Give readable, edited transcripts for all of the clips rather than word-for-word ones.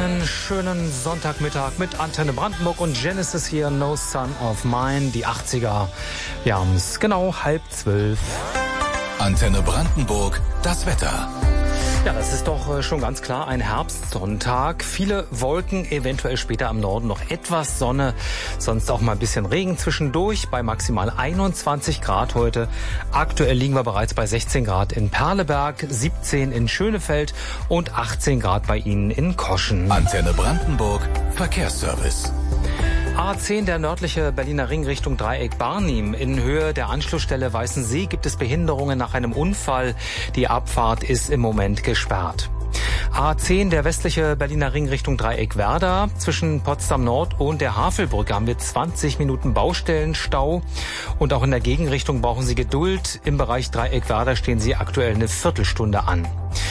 Einen schönen Sonntagmittag mit Antenne Brandenburg und Genesis hier, No Son of Mine, die 80er. Wir haben es genau 11:30. Antenne Brandenburg, das Wetter. Ja, das ist doch schon ganz klar ein Herbstsonntag. Viele Wolken, eventuell später am Norden noch etwas Sonne, sonst auch mal ein bisschen Regen zwischendurch bei maximal 21 Grad heute. Aktuell liegen wir bereits bei 16 Grad in Perleberg, 17 in Schönefeld und 18 Grad bei Ihnen in Koschen. Antenne Brandenburg, Verkehrsservice. A10, der nördliche Berliner Ring Richtung Dreieck Barnim. In Höhe der Anschlussstelle Weißensee gibt es Behinderungen nach einem Unfall. Die Abfahrt ist im Moment gesperrt. A10, der westliche Berliner Ring Richtung Dreieck Werder. Zwischen Potsdam Nord und der Havelbrücke haben wir 20 Minuten Baustellenstau. Und auch in der Gegenrichtung brauchen Sie Geduld. Im Bereich Dreieck Werder stehen Sie aktuell eine Viertelstunde an.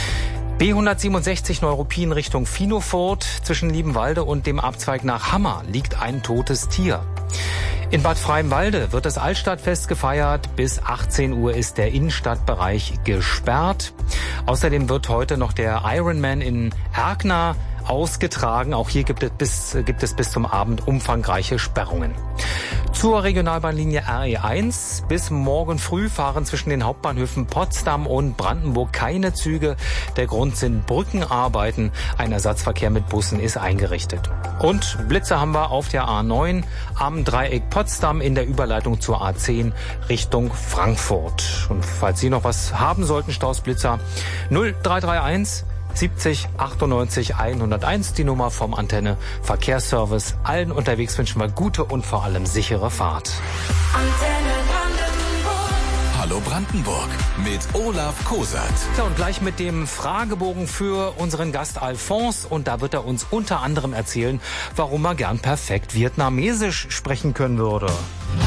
B167 Neuruppin Richtung Finofurt. Zwischen Liebenwalde und dem Abzweig nach Hammer liegt ein totes Tier. In Bad Freienwalde wird das Altstadtfest gefeiert. Bis 18 Uhr ist der Innenstadtbereich gesperrt. Außerdem wird heute noch der Ironman in Erkner ausgetragen. Auch hier gibt es bis zum Abend umfangreiche Sperrungen. Zur Regionalbahnlinie RE1. Bis morgen früh fahren zwischen den Hauptbahnhöfen Potsdam und Brandenburg keine Züge. Der Grund sind Brückenarbeiten. Ein Ersatzverkehr mit Bussen ist eingerichtet. Und Blitze haben wir auf der A9 am Dreieck Potsdam in der Überleitung zur A10 Richtung Frankfurt. Und falls Sie noch was haben sollten, Staus Blitzer 0331 70 98 101, die Nummer vom Antenne Verkehrsservice. Allen unterwegs wünschen wir gute und vor allem sichere Fahrt. Antenne Brandenburg. Hallo Brandenburg mit Olaf Kosert. Ja, und gleich mit dem Fragebogen für unseren Gast Alphonse. Und da wird er uns unter anderem erzählen, warum er gern perfekt Vietnamesisch sprechen können würde.